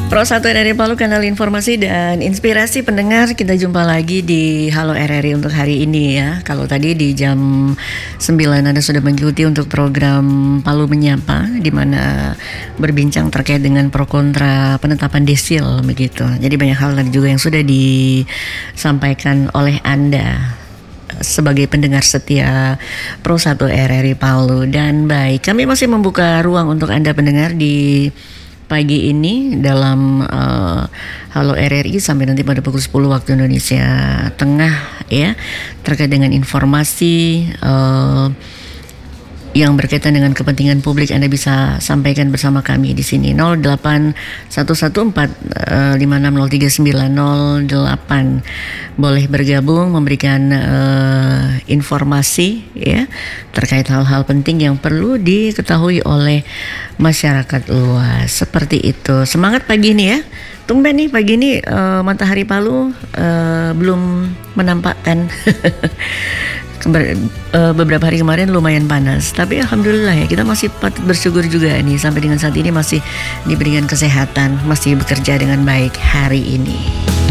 Pro 1 RRI Palu, kanal informasi dan inspirasi pendengar. Kita jumpa lagi di Halo RRI untuk hari ini ya. Kalau tadi di jam 9 Anda sudah mengikuti untuk program Palu Menyapa, di mana berbincang terkait dengan pro kontra penetapan desil begitu. Jadi banyak hal tadi juga yang sudah disampaikan oleh Anda sebagai pendengar setia Pro 1 RRI Palu. Dan baik, kami masih membuka ruang untuk Anda pendengar di pagi ini dalam Halo RRI sampai nanti pada pukul 10 waktu Indonesia Tengah ya, terkait dengan informasi yang berkaitan dengan kepentingan publik. Anda bisa sampaikan bersama kami di sini 081145603908. Boleh bergabung memberikan informasi ya terkait hal-hal penting yang perlu diketahui oleh masyarakat luas. Seperti itu. Semangat pagi ini ya. Tumben nih pagi ini matahari Palu belum menampakkan. Beberapa hari kemarin lumayan panas, tapi alhamdulillah ya, kita masih patut bersyukur juga nih, sampai dengan saat ini masih diberikan kesehatan, masih bekerja dengan baik hari ini.